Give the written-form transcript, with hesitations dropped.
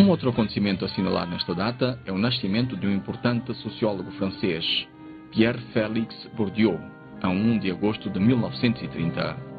Um outro acontecimento a assinalar nesta data é o nascimento de um importante sociólogo francês, Pierre Félix Bourdieu, a 1 de agosto de 1930.